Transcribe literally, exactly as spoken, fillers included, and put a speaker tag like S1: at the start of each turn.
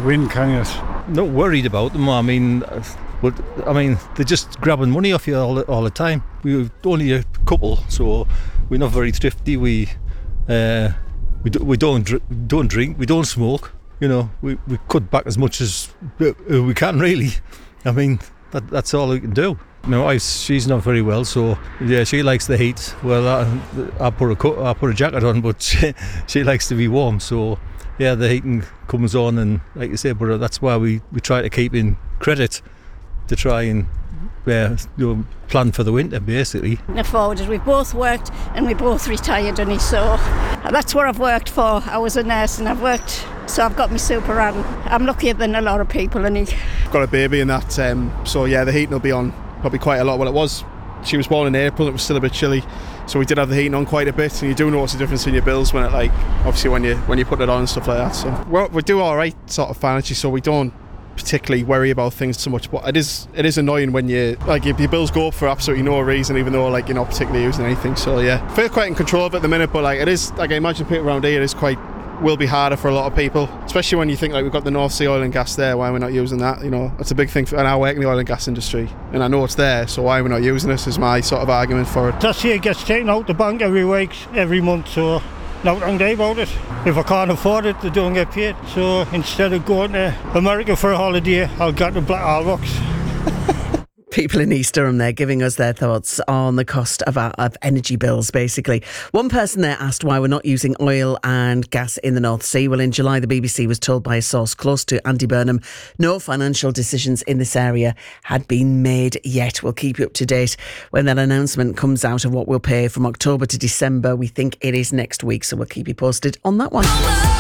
S1: can't win, can you?
S2: Not worried about them. I mean, but I mean, they're just grabbing money off you all the, all the time. We're only a couple, so we're not very thrifty. We uh, we do, we don't dr- don't drink. We don't smoke. You know, we, we cut back as much as we can. Really, I mean, that that's all we can do. My wife, she's not very well, so yeah, she likes the heat. Well, I, I put a co- I put a jacket on, but she, she likes to be warm. So yeah, the heating comes on, and like you say, but that's why we, we try to keep in credit to try and uh, you know, plan for the winter, basically.
S3: Forwarded. We both worked and we both retired, and so that's what I've worked for. I was a nurse and I've worked, so I've got my super and I'm luckier than a lot of people. And
S4: I've got a baby and that, um, so yeah, the heating will be on probably quite a lot. Well, it was, she was born in April, it was still a bit chilly, so we did have the heating on quite a bit, and you do notice the difference in your bills when it, like, obviously when you when you put it on and stuff like that. So well, we do all right sort of financially, so we don't particularly worry about things so much, but it is it is annoying when you like your, your bills go up for absolutely no reason, even though like you're not particularly using anything. So yeah, feel quite in control of it at the minute, but like it is, like I imagine people around here, it is quite will be harder for a lot of people, especially when you think like we've got the North Sea oil and gas there. Why are we not using that? You know, that's a big thing for, and I work in the oil and gas industry and I know it's there, so why are we not using this is my sort of argument for it.
S5: This here gets taken out the bank every week, every month, so not one day about it. If I can't afford it, they don't get paid. So instead of going to America for a holiday, I'll go to Black Isle Rocks.
S6: People in East Durham there giving us their thoughts on the cost of our of energy bills, basically. One person there asked why we're not using oil and gas in the North Sea. Well, in July, the B B C was told by a source close to Andy Burnham no financial decisions in this area had been made yet. We'll keep you up to date when that announcement comes out of what we'll pay from October to December. We think it is next week, so we'll keep you posted on that one.